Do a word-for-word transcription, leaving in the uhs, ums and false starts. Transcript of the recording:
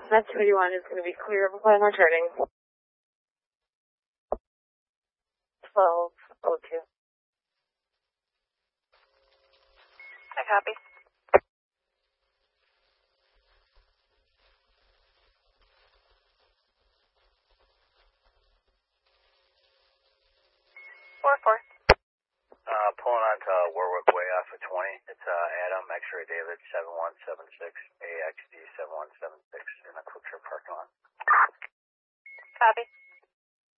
That's two eighty-one is going to be clear of final turning. twelve oh two. I copy. four four. Uh, pulling on to Warwick Way off of twenty. It's uh, Adam, X-Ray David, seven one seven six, A X D seven one seven six in the Quick Trip parking lot. Copy.